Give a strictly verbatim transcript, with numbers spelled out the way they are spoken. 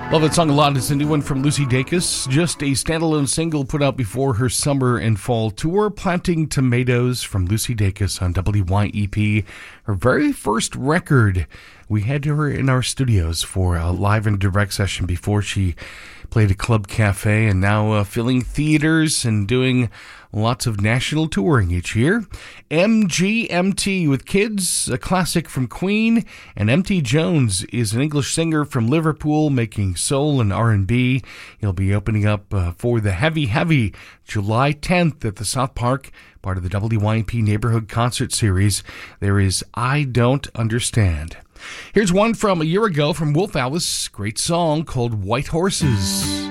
Love that song a lot. It's a new one from Lucy Dacus. Just a standalone single put out before her summer and fall tour. Planting Tomatoes from Lucy Dacus on W Y E P. Her very first record. We had her in our studios for a live and direct session before she played a club cafe, and now uh, filling theaters and doing lots of national touring each year. M G M T with Kids, a classic from Queen, and M T Jones is an English singer from Liverpool making soul and R and B. He'll be opening up uh, for the Heavy Heavy July tenth at the South Park, part of the W Y E P Neighborhood Concert Series. There is I Don't Understand. Here's one from a year ago from Wolf Alice, great song called White Horses.